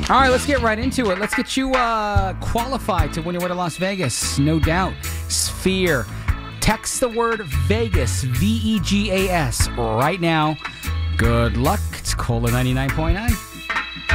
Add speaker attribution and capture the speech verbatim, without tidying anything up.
Speaker 1: All right, let's get right into it. Let's get you uh, qualified to win your way to Las Vegas. No doubt. Sphere. Text the word Vegas, V E G A S, right now. Good luck. It's Cola ninety-nine point nine.